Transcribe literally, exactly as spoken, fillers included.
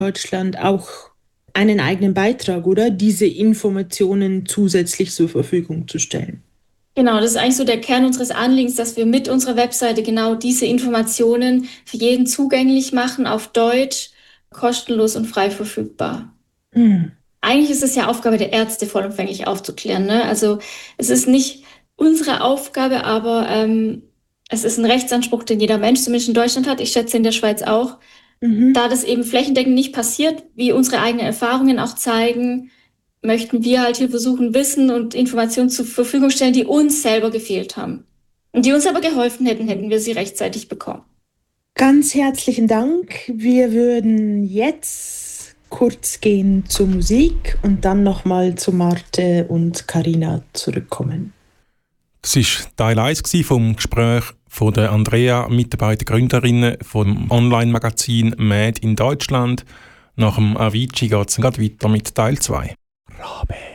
Deutschland auch einen eigenen Beitrag, oder? Diese Informationen zusätzlich zur Verfügung zu stellen. Genau, das ist eigentlich so der Kern unseres Anliegens, dass wir mit unserer Webseite genau diese Informationen für jeden zugänglich machen, auf Deutsch, kostenlos und frei verfügbar. Hm. Eigentlich ist es ja Aufgabe der Ärzte, vollumfänglich aufzuklären, ne? Also es ist nicht unsere Aufgabe, aber ähm, es ist ein Rechtsanspruch, den jeder Mensch zumindest in Deutschland hat. Ich schätze in der Schweiz auch. Mhm. Da das eben flächendeckend nicht passiert, wie unsere eigenen Erfahrungen auch zeigen, möchten wir halt hier versuchen, Wissen und Informationen zur Verfügung stellen, die uns selber gefehlt haben. Und die uns aber geholfen hätten, hätten wir sie rechtzeitig bekommen. Ganz herzlichen Dank. Wir würden jetzt kurz gehen zur Musik und dann nochmal zu Marte und Carina zurückkommen. Das war Teil eins vom Gespräch von der Andrea mit den beiden Gründerinnen vom Online-Magazin Made in Deutschland. Nach dem Avicii geht es weiter mit Teil zwei. Rabe.